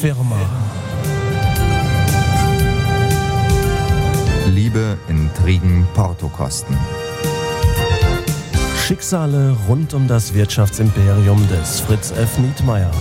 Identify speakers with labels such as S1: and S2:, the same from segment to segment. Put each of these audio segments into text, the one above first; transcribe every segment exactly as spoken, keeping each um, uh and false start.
S1: Firma.
S2: Liebe, Intrigen, Portokosten.
S1: Schicksale rund um das Wirtschaftsimperium des Fritz F. Nietmeyer.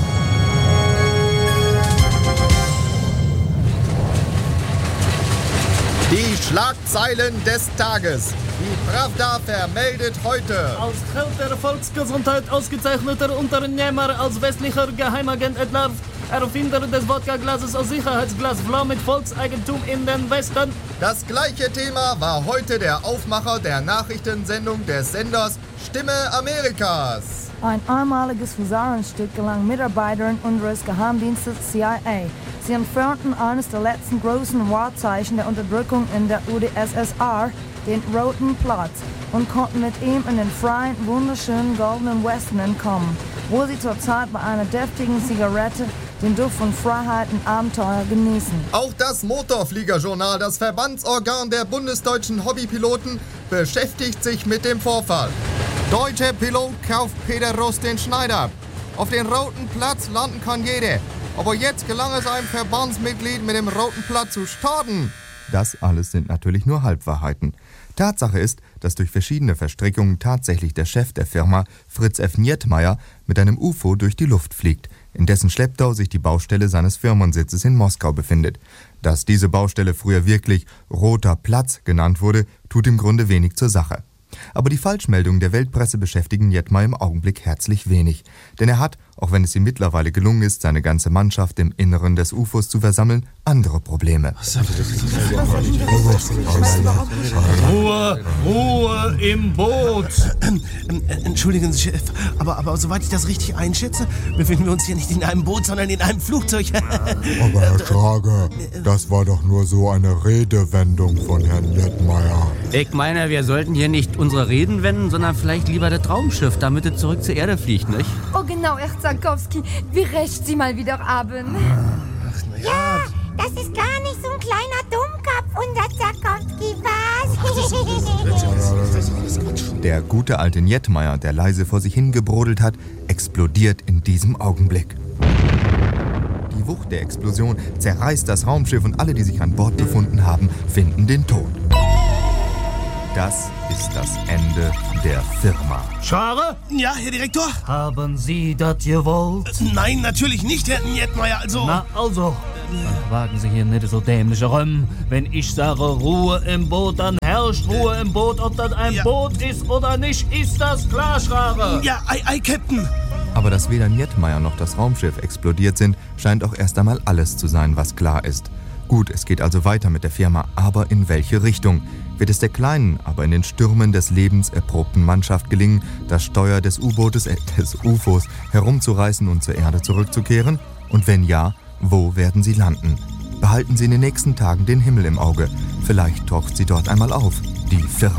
S3: Die Schlagzeilen des Tages. Die Pravda vermeldet heute.
S4: Als Held der Volksgesundheit ausgezeichneter Unternehmer, als westlicher Geheimagent entlarvt, Erfinder des Wodka-Glases als Sicherheitsglas, Flau mit Volkseigentum in den Westen.
S3: Das gleiche Thema war heute der Aufmacher der Nachrichtensendung des Senders Stimme Amerikas.
S5: Ein einmaliges Husarenstück gelang Mitarbeitern unseres Geheimdienstes C I A. Sie entfernten eines der letzten großen Wahrzeichen der Unterdrückung in der U d S S R, den Roten Platz, und konnten mit ihm in den freien, wunderschönen goldenen Westen entkommen, wo sie zurzeit bei einer deftigen Zigarette den Duft von Freiheit und Abenteuer genießen.
S3: Auch das Motorfliegerjournal, das Verbandsorgan der bundesdeutschen Hobbypiloten, beschäftigt sich mit dem Vorfall. Deutscher Pilot kauft Peter Rust den Schneider. Auf den Roten Platz landen kann jeder. Aber jetzt gelang es einem Verbandsmitglied, mit dem Roten Platz zu starten.
S2: Das alles sind natürlich nur Halbwahrheiten. Tatsache ist, dass durch verschiedene Verstrickungen tatsächlich der Chef der Firma, Fritz F. Nietmeyer, mit einem U F O durch die Luft fliegt, in dessen Schlepptau sich die Baustelle seines Firmensitzes in Moskau befindet. Dass diese Baustelle früher wirklich Roter Platz genannt wurde, tut im Grunde wenig zur Sache. Aber die Falschmeldungen der Weltpresse beschäftigen Nietmeyer im Augenblick herzlich wenig. Denn er hat, auch wenn es ihm mittlerweile gelungen ist, seine ganze Mannschaft im Inneren des U F Os zu versammeln, andere Probleme.
S4: Ruhe, Ruhe im Boot!
S6: Ähm, ähm, entschuldigen Sie, Chef, aber, aber soweit ich das richtig einschätze, befinden wir uns hier nicht in einem Boot, sondern in einem Flugzeug.
S7: Aber Herr Schrage, das war doch nur so eine Redewendung von Herrn Nietmeyer.
S8: Ich meine, wir sollten hier nicht unsere Reden wenden, sondern vielleicht lieber das Raumschiff, damit es zurück zur Erde fliegt, nicht?
S9: Oh genau, Herr Zarkowski, wie recht Sie mal wieder haben.
S6: Ach, na ja.
S10: Ja, das ist gar nicht so ein kleiner Dummkopf, unser Zarkowski, was?
S2: Der gute alte Nietmeyer, der leise vor sich hingebrodelt hat, explodiert in diesem Augenblick. Die Wucht der Explosion zerreißt das Raumschiff und alle, die sich an Bord befunden haben, finden den Tod. Das ist das Ende der Firma.
S4: Schare?
S6: Ja, Herr Direktor?
S4: Haben Sie das gewollt?
S6: Nein, natürlich nicht, Herr Nietmeyer, also...
S4: Na, also, dann wagen Sie hier nicht so dämliche Römm. Wenn ich sage Ruhe im Boot, dann herrscht Ruhe im Boot. Ob das ein ja. Boot ist oder nicht, ist das klar, Schare?
S6: Ja, ei, ei, Captain.
S2: Aber dass weder Nietmeyer noch das Raumschiff explodiert sind, scheint auch erst einmal alles zu sein, was klar ist. Gut, es geht also weiter mit der Firma, aber in welche Richtung? Wird es der kleinen, aber in den Stürmen des Lebens erprobten Mannschaft gelingen, das Steuer des U-Bootes, äh, des U F Os herumzureißen und zur Erde zurückzukehren? Und wenn ja, wo werden sie landen? Behalten Sie in den nächsten Tagen den Himmel im Auge. Vielleicht taucht sie dort einmal auf, die Firma.